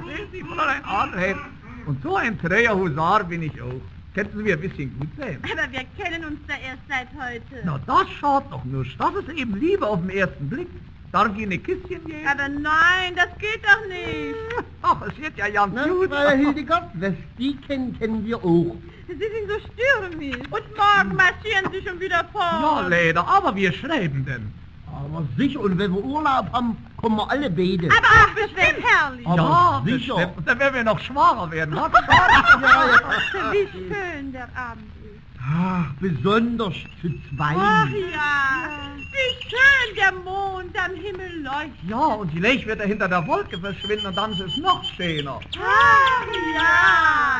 sehen Sie, Fräulein Adelheid. Und so ein träger Husar bin ich auch. Könnten Sie mir ein bisschen gut sein? Aber wir kennen uns da erst seit heute. Na, das schaut doch nur. Das ist eben Liebe auf den ersten Blick. Darf ich Ihnen ein Küsschen geben? Aber nein, das geht doch nicht. Ach, es wird ja ganz Na, gut. Frau Hildegard, was die kennen wir auch. Sie sind so stürmisch. Und morgen marschieren Sie schon wieder Ja, fort. leider, aber wir schreiben denn. Aber sicher, und wenn wir Urlaub haben, kommen wir alle beide. Aber auch bestimmt herrlich. Aber ja, sicher. bestimmt. Und dann werden wir noch schwacher werden. Was? Wie schön der Abend ist. Ach, besonders zu zweit. Ach ja, wie schön der Mond am Himmel leuchtet. Ja, und die Lech wird er hinter der Wolke verschwinden und dann ist es noch schöner. Ach ja.